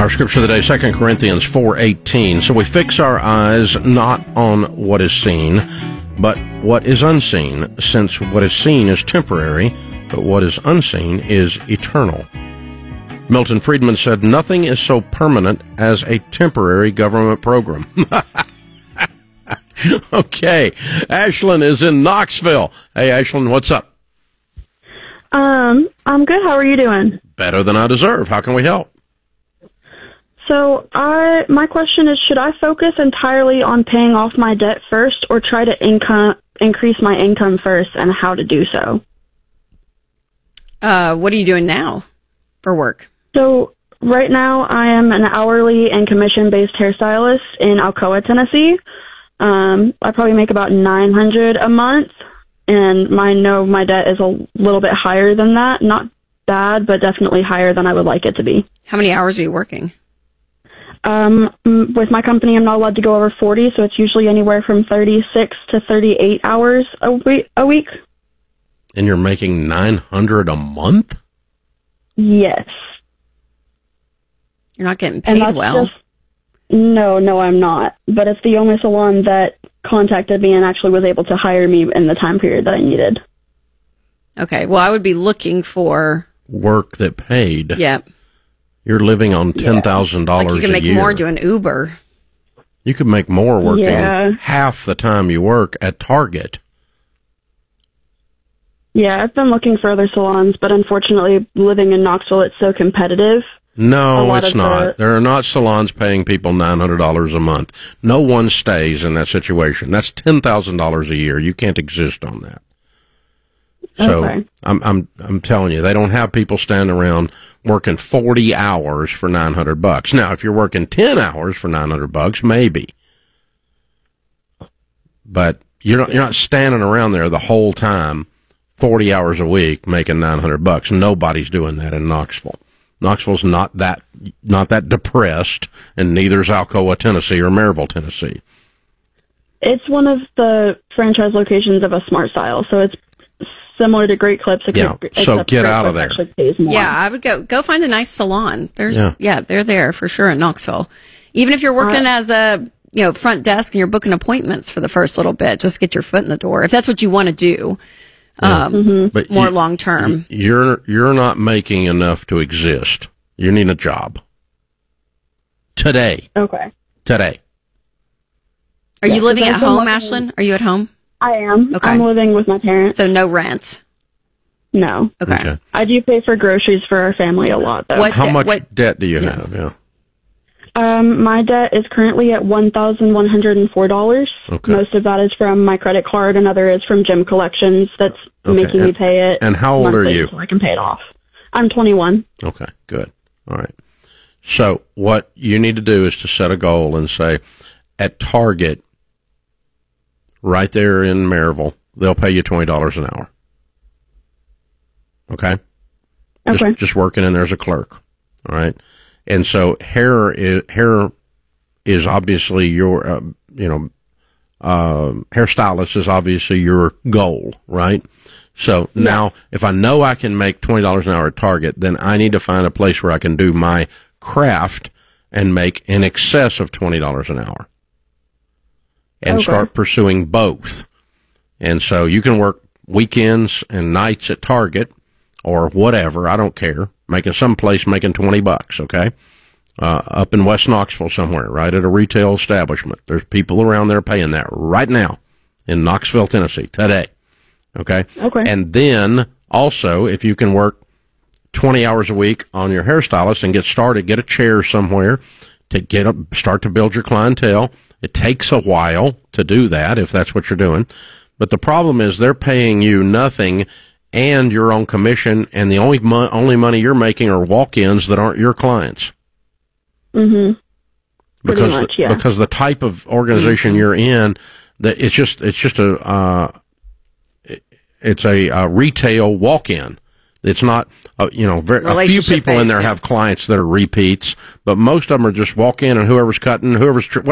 Our scripture of the day, 2 Corinthians 4:18. So we fix our eyes not on what is seen, but what is unseen, since what is seen is temporary, but what is unseen is eternal. Milton Friedman said, nothing is so permanent as a temporary government program. Okay. Ashlyn is in Knoxville. Hey, Ashlyn, what's up? I'm good. How are you doing? Better than I deserve. How can we help? So, my question is, should I focus entirely on paying off my debt first, or try to increase my income first, and how to do so? What are you doing now for work? So, right now, I am an hourly and commission-based hairstylist in Alcoa, Tennessee. I probably make about $900 a month, and I know my debt is a little bit higher than that. Not bad, but definitely higher than I would like it to be. How many hours are you working? With my company, I'm not allowed to go over 40, so it's usually anywhere from 36 to 38 hours a week. And you're making $900 a month? Yes. You're not getting paid well. No, I'm not. But it's the only salon that contacted me and actually was able to hire me in the time period that I needed. Okay, well, I would be looking for work that paid. Yeah. You're living on $10,000 a year. You can make more doing Uber. You could make more working half the time you work at Target. Yeah, I've been looking for other salons, but unfortunately, living in Knoxville, it's so competitive. No, it's not. There are not salons paying people $900 a month. No one stays in that situation. That's $10,000 a year. You can't exist on that. So okay. I'm telling you, they don't have people standing around working 40 hours for $900. Now, if you're working 10 hours for $900, maybe. But you're not standing around there the whole time, 40 hours a week, making $900. Nobody's doing that in Knoxville. Knoxville's not that depressed, and neither is Alcoa, Tennessee, or Maryville, Tennessee. It's one of the franchise locations of a Smart Style, so it's similar to Great Clips. So get out of there. Yeah, I would go find a nice salon. They're there for sure in Knoxville. Even if you're working as a front desk and you're booking appointments for the first little bit, just get your foot in the door if that's what you want to do. But more long term. You're not making enough to exist. You need a job today. Okay. Today. Are you living at home, Ashlyn? Are you at home? I am. Okay. I'm living with my parents. So no rent? No. Okay. I do pay for groceries for our family a lot, though. How much debt do you have? Yeah. My debt is currently at $1,104. Okay. Most of that is from my credit card. Another is from gym collections that's making me pay it. And how old are you? So I can pay it off. I'm 21. Okay, good. All right. So what you need to do is to set a goal and say, at Target, right there in Maryville, they'll pay you $20 an hour. Okay? Okay. Just working in there as a clerk. All right? And so hair is obviously your, hairstylist is obviously your goal, right? So now, if I know I can make $20 an hour at Target, then I need to find a place where I can do my craft and make in excess of $20 an hour. And start pursuing both. And so you can work weekends and nights at Target or whatever, I don't care, making $20, okay? Up in West Knoxville somewhere, right at a retail establishment. There's people around there paying that right now in Knoxville, Tennessee, today, okay? Okay. And then also, if you can work 20 hours a week on your hairstylist and get started, get a chair somewhere to start to build your clientele. It takes a while to do that if that's what you're doing. But the problem is they're paying you nothing and you're on commission, and the only money you're making are walk-ins that aren't your clients. Mm-hmm. Pretty much, yeah. Because the type of organization you're in, that it's just a retail walk-in. It's not, a few people in there have clients that are repeats, but most of them are just walk in and whoever's cutting,